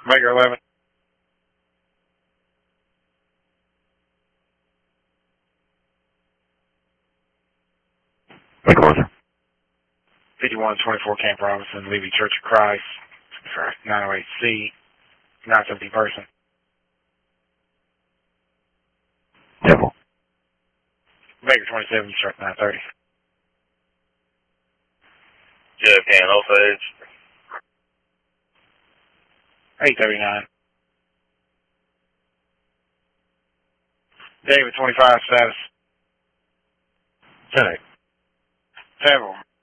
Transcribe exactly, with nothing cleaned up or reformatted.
Baker eleven. Baker Arthur. fifty-one twenty-four Camp Robinson, Levy Church of Christ, nine oh eight C, nine seventy person. Temple. Baker twenty-seven, you start nine thirty. Jeff Can, Osage. eight thirty-nine. David twenty-five, status. ten eight. Several.